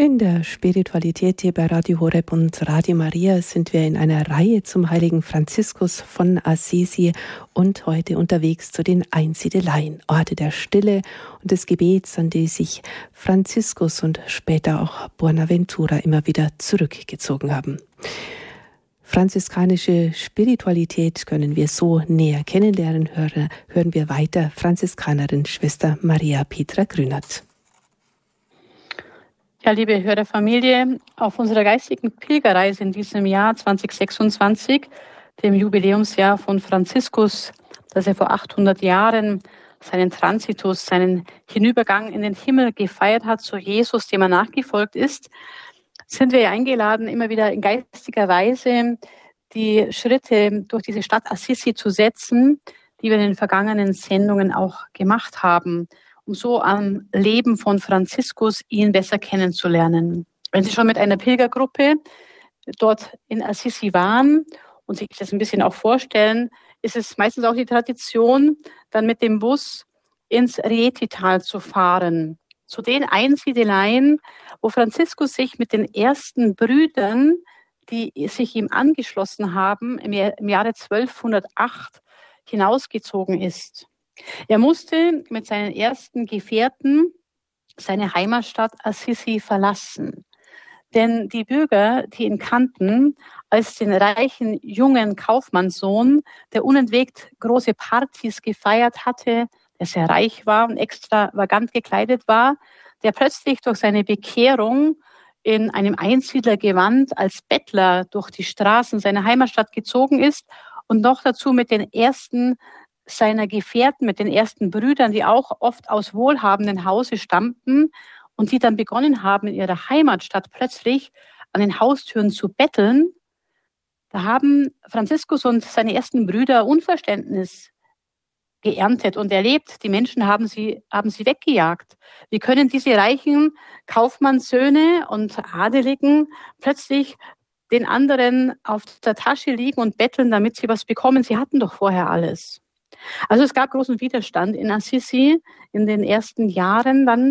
In der Spiritualität hier bei Radio Horeb und Radio Maria sind wir in einer Reihe zum heiligen Franziskus von Assisi und heute unterwegs zu den Einsiedeleien, Orte der Stille und des Gebets, an die sich Franziskus und später auch Bonaventura immer wieder zurückgezogen haben. Franziskanische Spiritualität können wir so näher kennenlernen. Hören wir weiter Franziskanerin Schwester Maria Petra Grünert. Ja, liebe Hörerfamilie, auf unserer geistigen Pilgerreise in diesem Jahr 2026, dem Jubiläumsjahr von Franziskus, dass er vor 800 Jahren seinen Transitus, seinen Hinübergang in den Himmel gefeiert hat, zu Jesus, dem er nachgefolgt ist, sind wir eingeladen, immer wieder in geistiger Weise die Schritte durch diese Stadt Assisi zu setzen, die wir in den vergangenen Sendungen auch gemacht haben, um so am Leben von Franziskus ihn besser kennenzulernen. Wenn Sie schon mit einer Pilgergruppe dort in Assisi waren und sich das ein bisschen auch vorstellen, ist es meistens auch die Tradition, dann mit dem Bus ins Rieti-Tal zu fahren, zu den Einsiedeleien, wo Franziskus sich mit den ersten Brüdern, die sich ihm angeschlossen haben, im Jahre 1208 hinausgezogen ist. Er musste mit seinen ersten Gefährten seine Heimatstadt Assisi verlassen. Denn die Bürger, die ihn kannten, als den reichen, jungen Kaufmannssohn, der unentwegt große Partys gefeiert hatte, der sehr reich war und extravagant gekleidet war, der plötzlich durch seine Bekehrung in einem Einsiedlergewand als Bettler durch die Straßen seiner Heimatstadt gezogen ist und noch dazu mit den ersten seiner Gefährten, mit den ersten Brüdern, die auch oft aus wohlhabenden Hause stammten und die dann begonnen haben, in ihrer Heimatstadt plötzlich an den Haustüren zu betteln, da haben Franziskus und seine ersten Brüder Unverständnis geerntet und erlebt. Die Menschen haben sie weggejagt. Wie können diese reichen Kaufmannssöhne und Adeligen plötzlich den anderen auf der Tasche liegen und betteln, damit sie was bekommen? Sie hatten doch vorher alles. Also es gab großen Widerstand in Assisi in den ersten Jahren dann